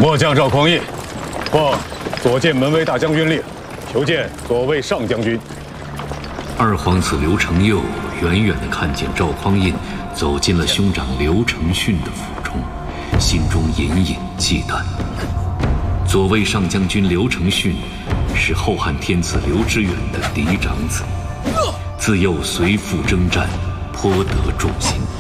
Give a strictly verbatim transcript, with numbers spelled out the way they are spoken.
末将赵匡胤，奉左见门卫大将军令，求见左卫上将军。 二皇子刘承佑远远地看见赵匡胤走进了兄长刘承训的府中，心中隐隐忌惮。左卫上将军刘承训是后汉天子刘知远的嫡长子，自幼随父征战，颇得众心。